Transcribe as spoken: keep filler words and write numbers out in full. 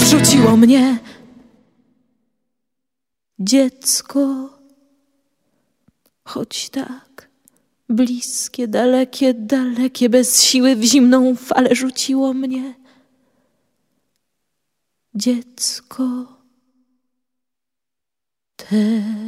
rzuciło mnie. Dziecko, choć tak bliskie, dalekie, dalekie, bez siły w zimną falę rzuciło mnie. Dziecko, te